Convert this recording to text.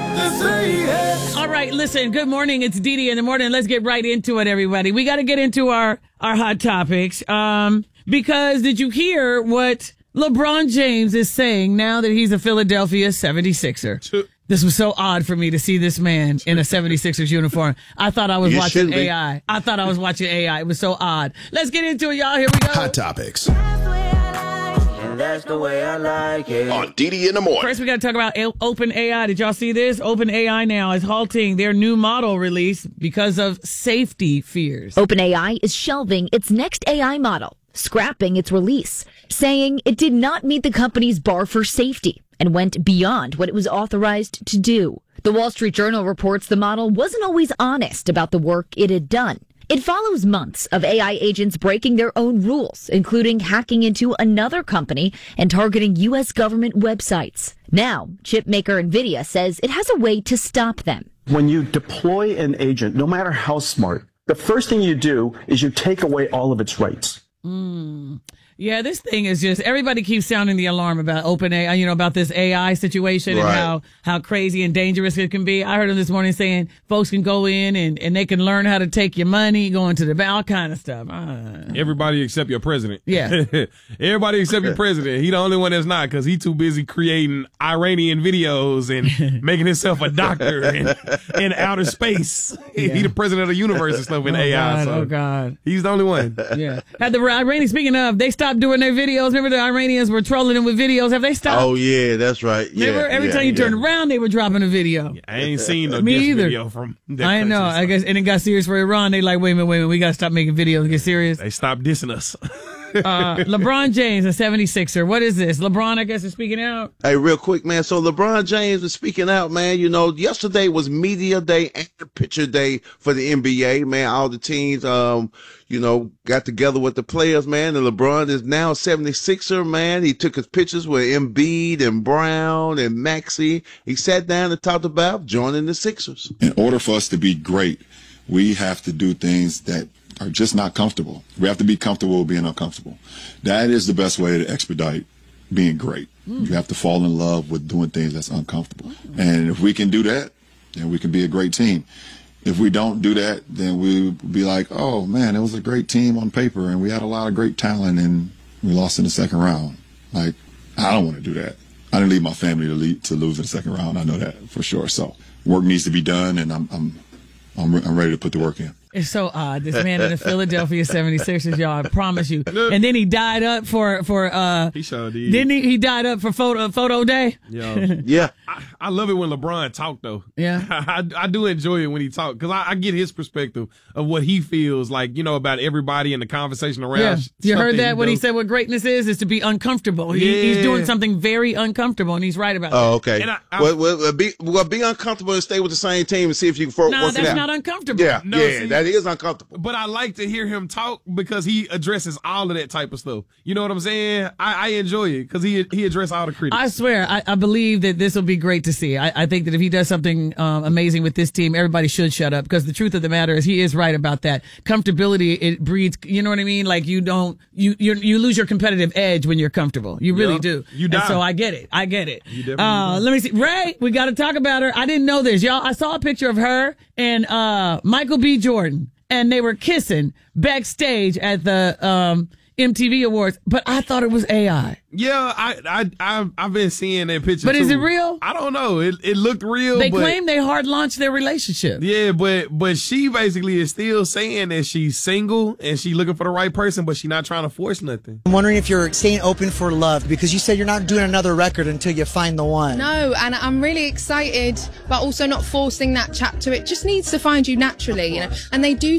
All right, listen, good morning. It's Dee Dee in the morning. Let's get right into it, everybody. We got to get into our hot topics. Because did you hear what LeBron James is saying now that he's a Philadelphia 76er? This was so odd for me to see this man in a 76ers uniform. I thought I was watching AI. I thought I was watching AI. It was so odd. Let's get into it, y'all. Here we go. Hot topics. That's the way I like it. On Dee Dee in the morning. First, we got to talk about OpenAI. Did y'all see this? OpenAI now is halting their new model release because of safety fears. OpenAI is shelving its next AI model, scrapping its release, saying it did not meet the company's bar for safety and went beyond what it was authorized to do. The Wall Street Journal reports the model wasn't always honest about the work it had done. It follows months of AI agents breaking their own rules, including hacking into another company and targeting U.S. government websites. Now, chip maker NVIDIA says it has a way to stop them. When you deploy an agent, no matter how smart, the first thing you do is you take away all of its rights. Yeah, this thing is just, everybody keeps sounding the alarm about OpenAI, about this AI situation and how crazy and dangerous it can be. I heard him this morning saying folks can go in and they can learn how to take your money, go into the all kind of stuff. Everybody except your president. Yeah. Everybody except your president. He the only one that's not, because he too busy creating Iranian videos and making himself a doctor in outer space. Yeah. He the president of the universe and stuff in AI. God, God. He's the only one. Yeah. Had the Iranians, speaking of, they stopped doing their videos. Remember the Iranians were trolling them with videos? Have they stopped? Oh, yeah, that's right. Remember, every time you turned around, they were dropping a video. I ain't seen no Me diss either. video from that I know. I guess, and it got serious for Iran. They like, wait a minute, we got to stop making videos and get serious. They stopped dissing us. LeBron James, a 76er. What is this? LeBron, I guess, is speaking out. Hey, real quick, man. So LeBron James is speaking out, man. Yesterday was media day and picture day for the NBA, man. All the teams, got together with the players, man. And LeBron is now a 76er, man. He took his pictures with Embiid and Brown and Maxey. He sat down and talked about joining the Sixers. In order for us to be great, we have to do things that are just not comfortable. We have to be comfortable being uncomfortable. That is the best way to expedite being great. You have to fall in love with doing things that's uncomfortable. And if we can do that, then we can be a great team. If we don't do that, then we'll be like, oh, man, it was a great team on paper, and we had a lot of great talent, and we lost in the second round. Like, I don't want to do that. I didn't leave my family to lose in the second round. I know that for sure. So work needs to be done, and I'm ready to put the work in. It's so odd. This man in the Philadelphia 76ers, y'all, I promise you. And then he died up for he sure did. Didn't he? He died up for photo day. Yeah. I love it when LeBron talk though. Yeah. I do enjoy it when he talk, because I get his perspective of what he feels like, about everybody and the conversation around. Yeah. You heard that when he does. said what greatness is to be uncomfortable. He's doing something very uncomfortable, and he's right about that. Oh, okay. And Be uncomfortable and stay with the same team and see if you can work it out. That's not uncomfortable. Yeah, No, see, that is uncomfortable. But I like to hear him talk because he addresses all of that type of stuff. You know what I'm saying? I enjoy it because he addressed all the critics. I swear, I believe that this will be great to see. I think that if he does something amazing with this team, everybody should shut up, because the truth of the matter is he is right about that. Comfortability, it breeds, you know what I mean? Like you lose your competitive edge when you're comfortable. You really do. You die. And so I get it. You definitely let me see. Ray, we got to talk about her. I didn't know this. Y'all, I saw a picture of her and Michael B. Jordan, and they were kissing backstage at the MTV Awards, but I thought it was AI. Yeah, I've been seeing that picture. But too. is it real? I don't know. It looked real. They claim they hard launched their relationship. Yeah, but she basically is still saying that she's single and she looking for the right person, but she's not trying to force nothing. I'm wondering if you're staying open for love, because you said you're not doing another record until you find the one. No, and I'm really excited, but also not forcing that chapter. It just needs to find you naturally, And they do